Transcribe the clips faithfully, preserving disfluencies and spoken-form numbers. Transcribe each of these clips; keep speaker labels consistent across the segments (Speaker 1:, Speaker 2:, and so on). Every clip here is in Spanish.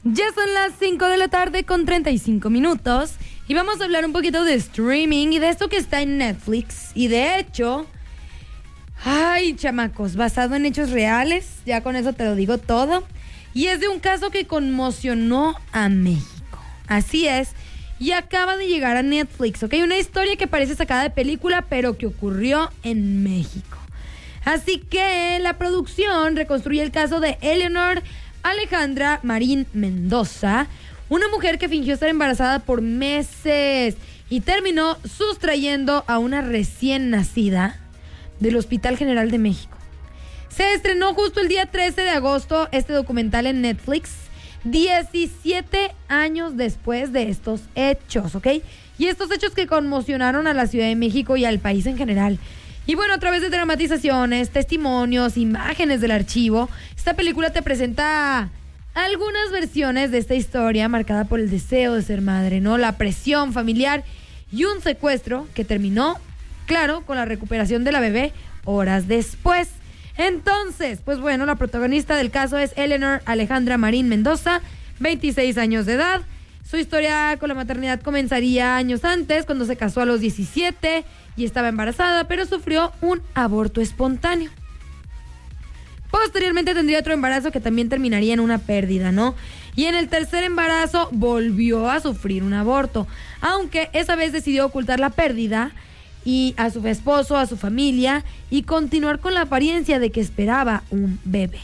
Speaker 1: Ya son las cinco de la tarde con treinta y cinco minutos y vamos a hablar un poquito de streaming y de esto que está en Netflix. Y de hecho, ay, chamacos, basado en hechos reales, ya con eso te lo digo todo. Y es de un caso que conmocionó a México. Así es, y acaba de llegar a Netflix, ¿ok? Una historia que parece sacada de película, pero que ocurrió en México. Así que la producción reconstruye el caso de Eleanor Alejandra Marín Mendoza, una mujer que fingió estar embarazada por meses y terminó sustrayendo a una recién nacida del Hospital General de México. Se estrenó justo el día trece de agosto este documental en Netflix, diecisiete años después de estos hechos, ¿ok? Y estos hechos que conmocionaron a la Ciudad de México y al país en general. Y bueno, a través de dramatizaciones, testimonios, imágenes del archivo, esta película te presenta algunas versiones de esta historia marcada por el deseo de ser madre, ¿no? La presión familiar y un secuestro que terminó, claro, con la recuperación de la bebé horas después. Entonces, pues bueno, la protagonista del caso es Eleanor Alejandra Marín Mendoza, veintiséis años de edad. Su historia con la maternidad comenzaría años antes, cuando se casó a los diecisiete y estaba embarazada, pero sufrió un aborto espontáneo. Posteriormente tendría otro embarazo que también terminaría en una pérdida, ¿no? Y en el tercer embarazo volvió a sufrir un aborto, aunque esa vez decidió ocultar la pérdida y a su esposo, a su familia, y continuar con la apariencia de que esperaba un bebé.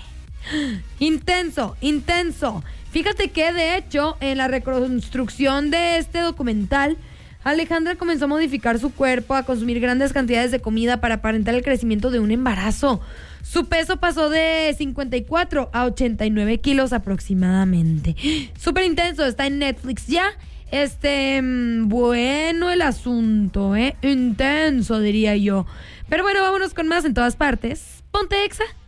Speaker 1: Intenso, intenso. Fíjate que de hecho en la reconstrucción de este documental, Alejandra comenzó a modificar su cuerpo, a consumir grandes cantidades de comida para aparentar el crecimiento de un embarazo. Su peso pasó de cincuenta y cuatro a ochenta y nueve kilos aproximadamente. Súper intenso, está en Netflix ya. Este, bueno el asunto, ¿eh? Intenso, diría yo. Pero bueno, vámonos con más en todas partes. Ponte Exa.